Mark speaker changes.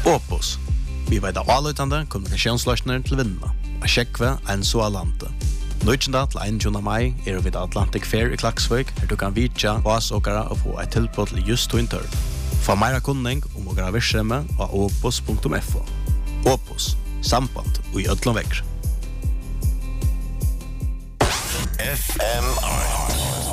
Speaker 1: Opus. Vi vet avløytende kommunikasjonsløsninger til vinnene. A sjekve en så alante. 19. til 21. mai vi ved Atlantic Fair i Klaksvik, her du kan vitja oss åkere og få et tilbud til just to interv. For meira kunning om åkere virksomhet av opus.fo. Opus. Samband og i ødlom vekk.
Speaker 2: FMR